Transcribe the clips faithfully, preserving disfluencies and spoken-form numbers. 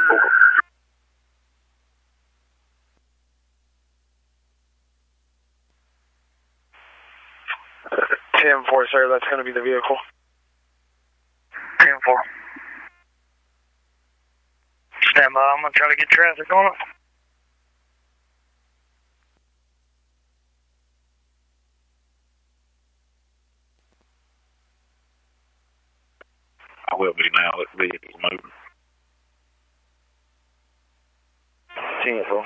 ten four, sir, that's going to be the vehicle. ten four. Stand by, I'm going to try to get traffic on it. I will be now. The vehicle's moving. ten four.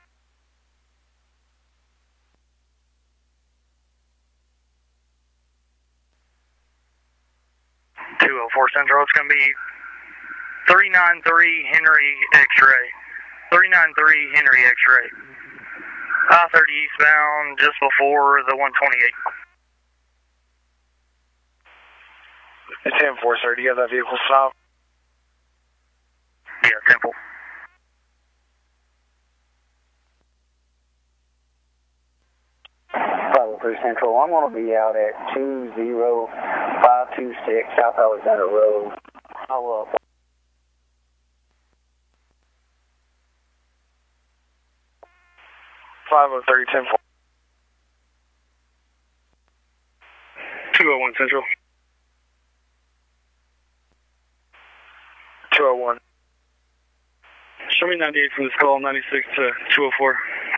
two oh four Central, it's going to be three nine three Henry X-ray. three nine three Henry X-ray. I thirty eastbound just before the one twenty-eight. ten four, sir, do you have that vehicle stopped? Yeah, ten four. five oh three Central, I'm going to be out at two zero five two six South Alexander Road. I'll, uh, five oh three, ten four. two oh one Central. two oh one. Show me ninety-eight from this call, ninety-six to two oh four.